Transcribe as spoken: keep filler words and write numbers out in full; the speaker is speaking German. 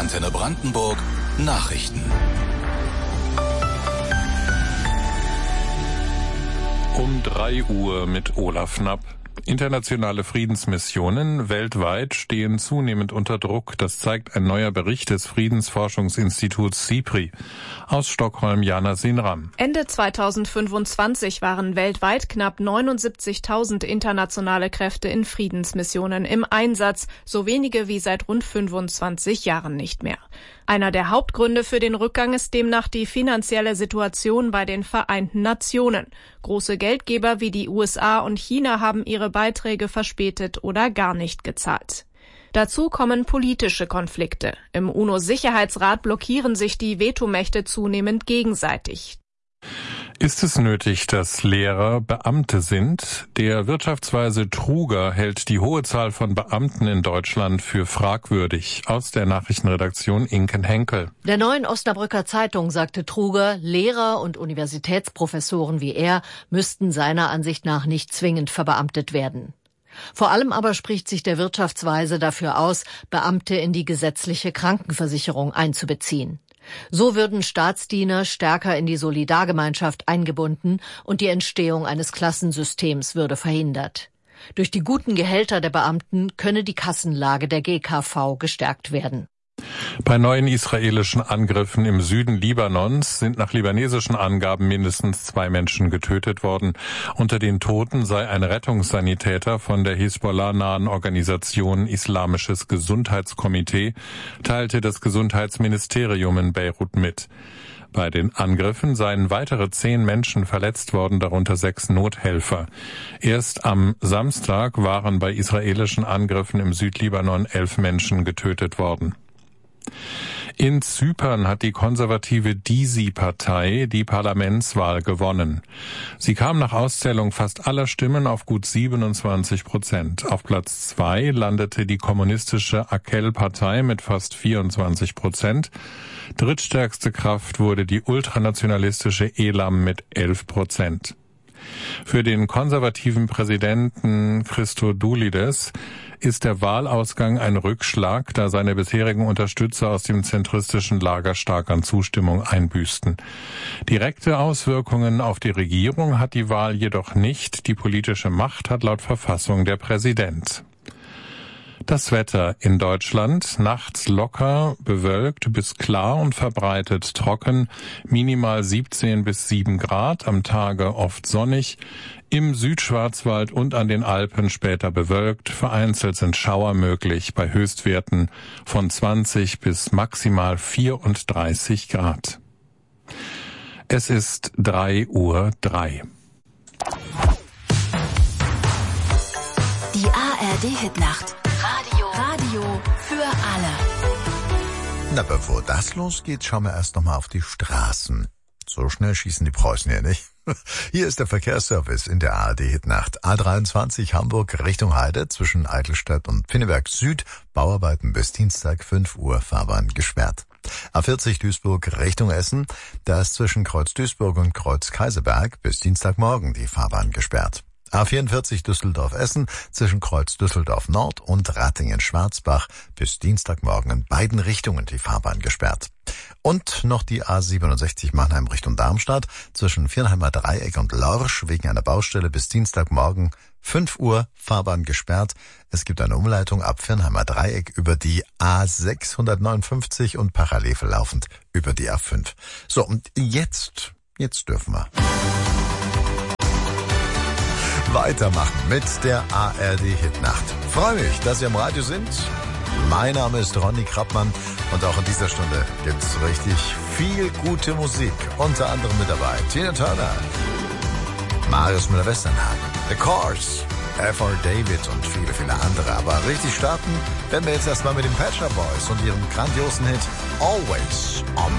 Antenne Brandenburg Nachrichten. Um drei Uhr mit Olaf Knapp. Internationale Friedensmissionen weltweit stehen zunehmend unter Druck. Das zeigt ein neuer Bericht des Friedensforschungsinstituts SIPRI. Aus Stockholm Jana Sinram. Ende zweitausendfünfundzwanzig waren weltweit knapp neunundsiebzigtausend internationale Kräfte in Friedensmissionen im Einsatz, so wenige wie seit rund fünfundzwanzig Jahren nicht mehr. Einer der Hauptgründe für den Rückgang ist demnach die finanzielle Situation bei den Vereinten Nationen. Große Geldgeber wie die U S A und China haben ihre Beiträge verspätet oder gar nicht gezahlt. Dazu kommen politische Konflikte. Im UNO-Sicherheitsrat blockieren sich die Vetomächte zunehmend gegenseitig. Ist es nötig, dass Lehrer Beamte sind? Der Wirtschaftsweise Truger hält die hohe Zahl von Beamten in Deutschland für fragwürdig. Aus der Nachrichtenredaktion Inken Henkel. Der Neuen Osnabrücker Zeitung sagte Truger, Lehrer und Universitätsprofessoren wie er müssten seiner Ansicht nach nicht zwingend verbeamtet werden. Vor allem aber spricht sich der Wirtschaftsweise dafür aus, Beamte in die gesetzliche Krankenversicherung einzubeziehen. So würden Staatsdiener stärker in die Solidargemeinschaft eingebunden und die Entstehung eines Klassensystems würde verhindert. Durch die guten Gehälter der Beamten könne die Kassenlage der G K V gestärkt werden. Bei neuen israelischen Angriffen im Süden Libanons sind nach libanesischen Angaben mindestens zwei Menschen getötet worden. Unter den Toten sei ein Rettungssanitäter von der Hisbollah-nahen Organisation Islamisches Gesundheitskomitee, teilte das Gesundheitsministerium in Beirut mit. Bei den Angriffen seien weitere zehn Menschen verletzt worden, darunter sechs Nothelfer. Erst am Samstag waren bei israelischen Angriffen im Südlibanon elf Menschen getötet worden. In Zypern hat die konservative DiSI-Partei die Parlamentswahl gewonnen. Sie kam nach Auszählung fast aller Stimmen auf gut siebenundzwanzig Prozent. Auf Platz zwei landete die kommunistische Akel-Partei mit fast vierundzwanzig Prozent. Drittstärkste Kraft wurde die ultranationalistische Elam mit elf Prozent. Für den konservativen Präsidenten Christodoulides ist der Wahlausgang ein Rückschlag, da seine bisherigen Unterstützer aus dem zentristischen Lager stark an Zustimmung einbüßten. Direkte Auswirkungen auf die Regierung hat die Wahl jedoch nicht. Die politische Macht hat laut Verfassung der Präsident. Das Wetter in Deutschland: nachts locker, bewölkt bis klar und verbreitet trocken, minimal siebzehn bis sieben Grad, am Tage oft sonnig, im Südschwarzwald und an den Alpen später bewölkt, vereinzelt sind Schauer möglich bei Höchstwerten von zwanzig bis maximal vierunddreißig Grad. Es ist drei Uhr drei. Die A R D-Hitnacht. Radio. Radio für alle. Na, bevor das losgeht, schauen wir erst nochmal auf die Straßen. So schnell schießen die Preußen ja nicht. Hier ist der Verkehrsservice in der A R D-Hitnacht. A dreiundzwanzig Hamburg Richtung Heide zwischen Eidelstadt und Pinneberg Süd. Bauarbeiten bis Dienstag fünf Uhr, Fahrbahn gesperrt. A vierzig Duisburg Richtung Essen. Da ist zwischen Kreuz Duisburg und Kreuz Kaiserberg bis Dienstagmorgen die Fahrbahn gesperrt. A vierundvierzig Düsseldorf-Essen zwischen Kreuz Düsseldorf Nord und Ratingen-Schwarzbach bis Dienstagmorgen in beiden Richtungen die Fahrbahn gesperrt. Und noch die A siebenundsechzig Mannheim Richtung Darmstadt zwischen Viernheimer Dreieck und Lorsch wegen einer Baustelle bis Dienstagmorgen fünf Uhr, Fahrbahn gesperrt. Es gibt eine Umleitung ab Viernheimer Dreieck über die A sechshundertneunundfünfzig und parallel verlaufend über die A fünf. So, und jetzt, jetzt dürfen wir weitermachen mit der A R D-Hitnacht. Freue mich, dass Sie am Radio sind. Mein Name ist Ronny Krappmann und auch in dieser Stunde gibt's richtig viel gute Musik. Unter anderem mit dabei Tina Turner, Marius Müller-Westernhagen, The Course, F R David und viele, viele andere. Aber richtig starten werden wir jetzt erstmal mit den Pet Shop Boys und ihrem grandiosen Hit Always on